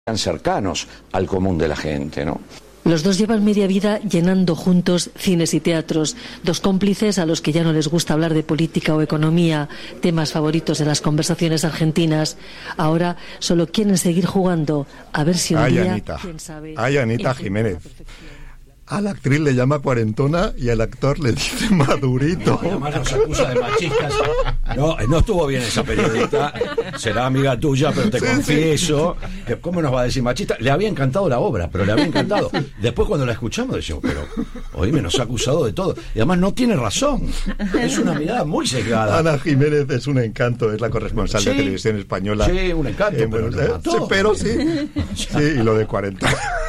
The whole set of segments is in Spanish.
cercanos al común de la gente, ¿no? Los dos llevan media vida llenando juntos cines y teatros, dos cómplices a los que ya no les gusta hablar de política o economía, temas favoritos de las conversaciones argentinas. Ahora solo quieren seguir jugando, a ver si un día, Anita. quién sabe, Anita Jiménez. A la actriz le llama cuarentona y al actor le dice madurito. No, además nos acusa de machistas. No estuvo bien esa periodista. Será amiga tuya, pero te confieso que ¿cómo nos va a decir machista? Le había encantado la obra, pero le había encantado. Después cuando la escuchamos decimos, pero oíme, nos ha acusado de todo. Y además no tiene razón. Es una mirada muy sesgada. Ana Jiménez es un encanto, es la corresponsal de Televisión Española. Sí, un encanto, pero sí, y lo de 40.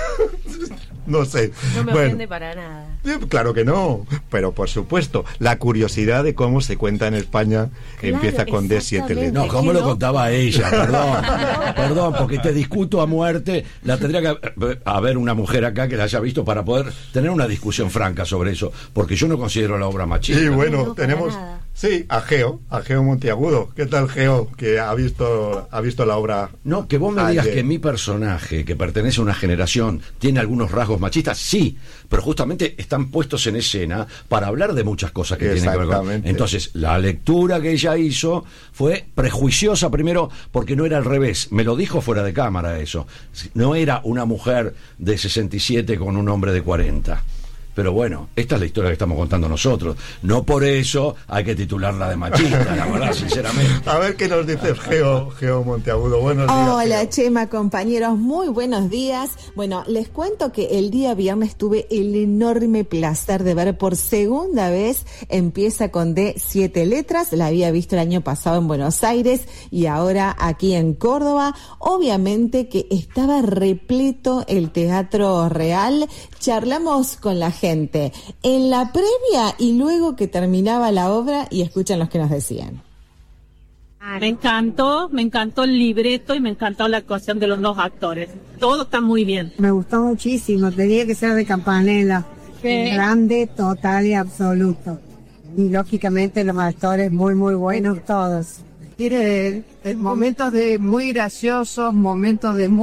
No sé. No me ofende para nada. Claro que no, pero por supuesto, la curiosidad de cómo se cuenta en España empieza con D7 letras. No, ¿cómo lo contaba ella? Perdón, porque te discuto a muerte. La tendría que haber una mujer acá que la haya visto para poder tener una discusión franca sobre eso, porque yo no considero la obra machista. Y bueno, tenemos a Geo Monteagudo. ¿Qué tal, Geo, que ha visto la obra? No, que vos me digas que mi personaje, que pertenece a una generación, tiene algunos rasgos machistas, sí, pero justamente están puestos en escena para hablar de muchas cosas que tienen que ver con... Entonces, la lectura que ella hizo fue prejuiciosa primero porque no era al revés, me lo dijo fuera de cámara eso, no era una mujer de 67 con un hombre de 40. Pero bueno, esta es la historia que estamos contando nosotros. No por eso hay que titularla de machista, la verdad, sinceramente. A ver qué nos dice Geo Monteagudo. Buenos días. Hola, Geo. Chema, compañeros, muy buenos días. Bueno, les cuento que el día viernes tuve el enorme placer de ver por segunda vez Empieza con D, 7 letras. La había visto el año pasado en Buenos Aires y ahora aquí en Córdoba. Obviamente que estaba repleto el Teatro Real. Charlamos con la gente en la previa y luego que terminaba la obra y escuchan los que nos decían. Me encantó el libreto y me encantó la actuación de los dos actores. Todo está muy bien. Me gustó muchísimo, tenía que ser de Campanella. Grande, total y absoluto. Y lógicamente los actores muy buenos todos. Tiene momentos de muy graciosos, momentos de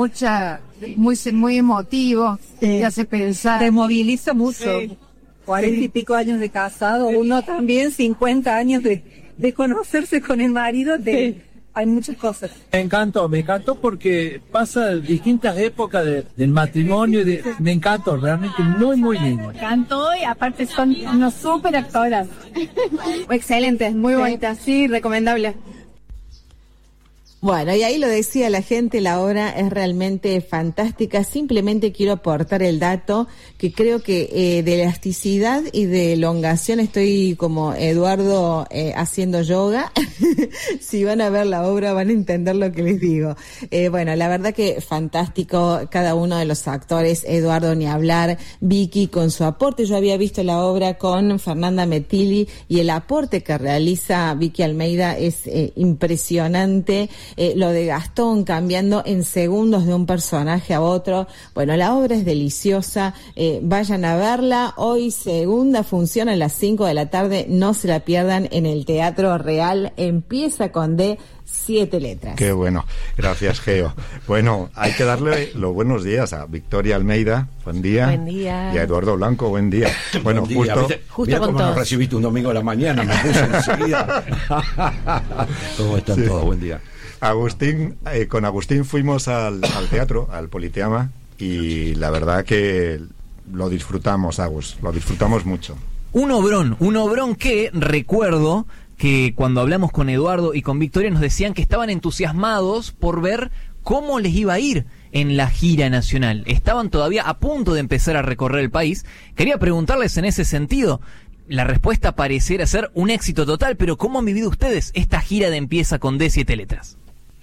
muy emotivos, te hace pensar. Te moviliza mucho. 40 y pico años de casado, uno también 50 años de conocerse con el marido, hay muchas cosas. Me encantó porque pasa distintas épocas del matrimonio, me encantó, realmente muy lindo. Me encantó y aparte son unos súper actoras. Excelente, muy bonita, sí, recomendable. Bueno, y ahí lo decía la gente, la obra es realmente fantástica. Simplemente quiero aportar el dato que creo que de elasticidad y de elongación estoy como Eduardo haciendo yoga. Si van a ver la obra van a entender lo que les digo. Bueno, la verdad que fantástico cada uno de los actores, Eduardo ni hablar, Vicky con su aporte. Yo había visto la obra con Fernanda Metilli y el aporte que realiza Vicky Almeida es impresionante. Lo de Gastón cambiando en segundos de un personaje a otro. Bueno, la obra es deliciosa, vayan a verla. Hoy segunda función a las 5 de la tarde, no se la pierdan en el Teatro Real. Empieza con D, 7 letras. Qué bueno, gracias, Geo. Bueno, hay que darle los buenos días a Victoria Almeida, buen día. Buen día. Y a Eduardo Blanco, buen día. Bueno, buen día. justo Mira cómo nos recibiste un domingo a la mañana, me puse enseguida. ¿Cómo están todos? Buen día. Con Agustín fuimos al teatro, al Politeama, y la verdad que lo disfrutamos, Agus, lo disfrutamos mucho. Un obrón que recuerdo que cuando hablamos con Eduardo y con Victoria nos decían que estaban entusiasmados por ver cómo les iba a ir en la gira nacional. Estaban todavía a punto de empezar a recorrer el país. Quería preguntarles en ese sentido. La respuesta pareciera ser un éxito total, pero ¿cómo han vivido ustedes esta gira de Empieza con D, 7 letras?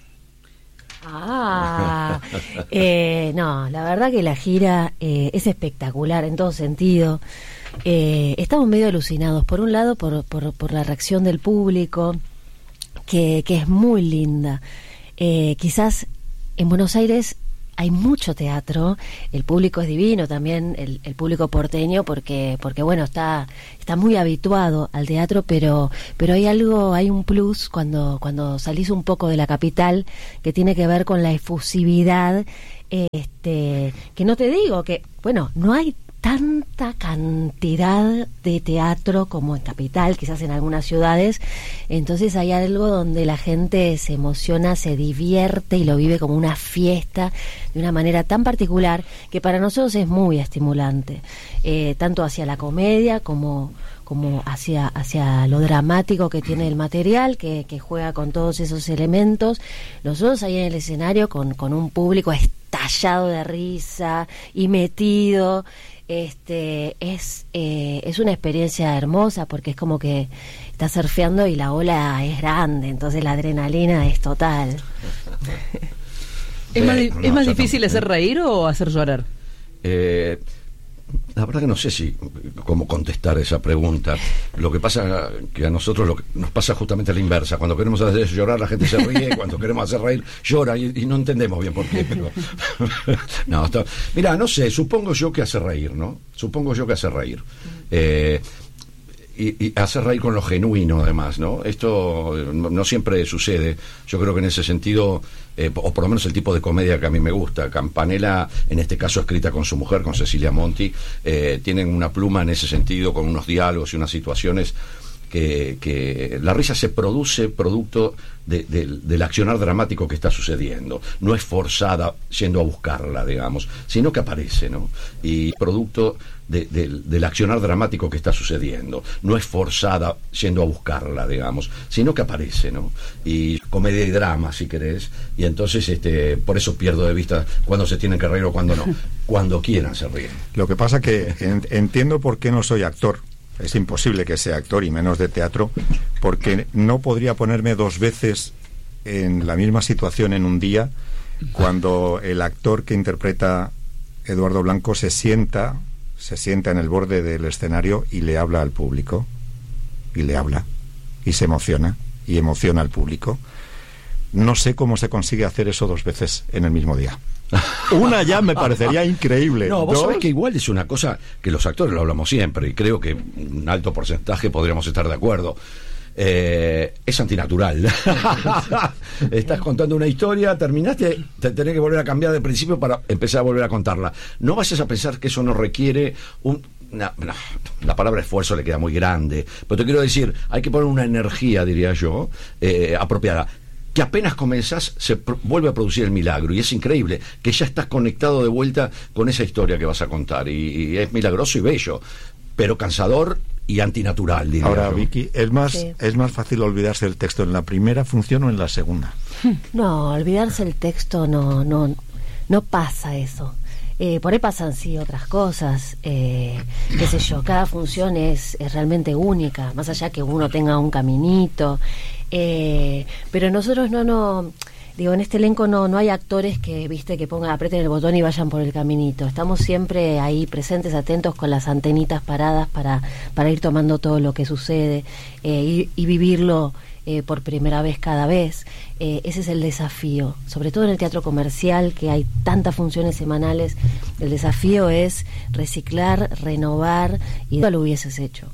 No, la verdad que la gira es espectacular en todo sentido. Estamos medio alucinados, por un lado por la reacción del público, que es muy linda. Quizás en Buenos Aires hay mucho teatro, el público es divino también, el público porteño, porque bueno, está muy habituado al teatro, pero hay un plus cuando salís un poco de la capital, que tiene que ver con la efusividad, que no te digo que, bueno, no hay tanta cantidad de teatro como en capital, quizás en algunas ciudades, entonces hay algo donde la gente se emociona, se divierte y lo vive como una fiesta de una manera tan particular que para nosotros es muy estimulante, tanto hacia la comedia como hacia lo dramático que tiene el material, que juega con todos esos elementos. Nosotros ahí en el escenario con un público estallado de risa y metido, es una experiencia hermosa, porque es como que estás surfeando y la ola es grande, entonces la adrenalina es total. ¿Es más difícil hacer reír o hacer llorar? La verdad que no sé cómo contestar esa pregunta. Lo que pasa que a nosotros nos pasa justamente la inversa. Cuando queremos hacer llorar la gente se ríe, cuando queremos hacer reír llora, y no entendemos bien por qué. Pero mira, no sé, supongo yo que hace reír, ¿no? Y hacer reír con lo genuino, además, ¿no? Esto no siempre sucede. Yo creo que en ese sentido, o por lo menos el tipo de comedia que a mí me gusta, Campanella, en este caso escrita con su mujer, con Cecilia Monti, tienen una pluma en ese sentido, con unos diálogos y unas situaciones que la risa se produce producto del accionar dramático que está sucediendo. No es forzada yendo a buscarla, digamos, sino que aparece, ¿no? Y producto del accionar dramático que está sucediendo. No es forzada yendo a buscarla, digamos, sino que aparece, ¿no? Y comedia y drama, si querés. Y entonces, por eso pierdo de vista cuándo se tienen que reír o cuándo no. Cuando quieran se ríen. Lo que pasa que entiendo por qué no soy actor. Es imposible que sea actor, y menos de teatro, porque no podría ponerme dos veces en la misma situación en un día, cuando el actor que interpreta Eduardo Blanco se sienta en el borde del escenario y le habla al público, y le habla, y se emociona, y emociona al público. No sé cómo se consigue hacer eso dos veces en el mismo día. Una ya me parecería increíble. No, vos sabés que igual es una cosa que los actores lo hablamos siempre, y creo que un alto porcentaje podríamos estar de acuerdo. Es antinatural. Estás contando una historia, terminaste, te tenés que volver a cambiar de principio para empezar a volver a contarla. No vayas a pensar que eso no requiere la palabra esfuerzo le queda muy grande, pero te quiero decir, hay que poner una energía, diría yo, apropiada, que apenas comenzás se vuelve a producir el milagro, y es increíble que ya estás conectado de vuelta con esa historia que vas a contar, y es milagroso y bello, pero cansador y antinatural, diría Ahora, yo. Vicky, ¿es más fácil olvidarse del texto en la primera función o en la segunda? No, olvidarse el texto no pasa eso. Por ahí pasan otras cosas, qué sé yo, cada función es realmente única, más allá que uno tenga un caminito, pero nosotros digo, en este elenco no hay actores que aprieten el botón y vayan por el caminito. Estamos siempre ahí presentes, atentos, con las antenitas paradas para ir tomando todo lo que sucede, y vivirlo por primera vez cada vez. Ese es el desafío, sobre todo en el teatro comercial, que hay tantas funciones semanales. El desafío es reciclar, renovar, y no lo hubieses hecho.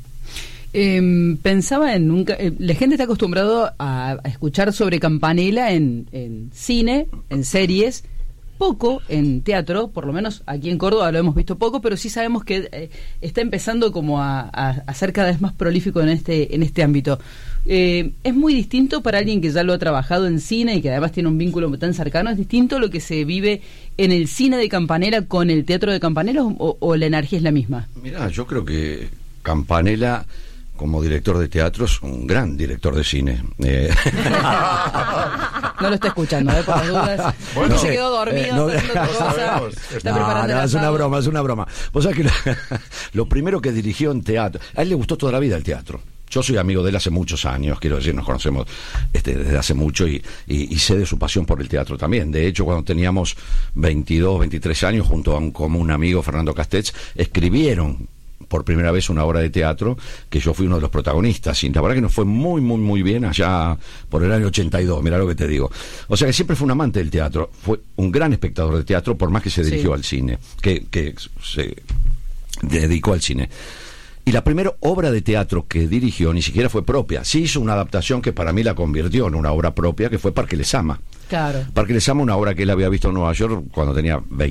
Pensaba en la gente está acostumbrado a escuchar sobre Campanella en cine, en series, poco en teatro, por lo menos aquí en Córdoba lo hemos visto poco, pero sí sabemos que está empezando como a ser cada vez más prolífico en este ámbito. Es muy distinto para alguien que ya lo ha trabajado en cine y que además tiene un vínculo tan cercano. ¿Es distinto lo que se vive en el cine de Campanella con el teatro de Campanella, o la energía es la misma? Mirá, yo creo que Campanella, como director de teatro, es un gran director de cine. No lo está escuchando, por las dudas. Bueno, se quedó dormido. Es una broma. Vos sabés que lo primero que dirigió en teatro, a él le gustó toda la vida el teatro. Yo soy amigo de él hace muchos años, quiero decir, nos conocemos desde hace mucho, y sé de su pasión por el teatro también. De hecho, cuando teníamos 22, 23 años, junto a un común amigo, Fernando Castells, escribieron por primera vez una obra de teatro que yo fui uno de los protagonistas, y la verdad que nos fue muy, muy, muy bien allá por el año 82, mirá lo que te digo. O sea que siempre fue un amante del teatro, fue un gran espectador de teatro, por más que se dirigió al cine, que se dedicó al cine. Y la primera obra de teatro que dirigió ni siquiera fue propia. Sí hizo una adaptación que para mí la convirtió en una obra propia, que fue Parque Les Ama. Claro. Parque Les Ama, una obra que él había visto en Nueva York cuando tenía 20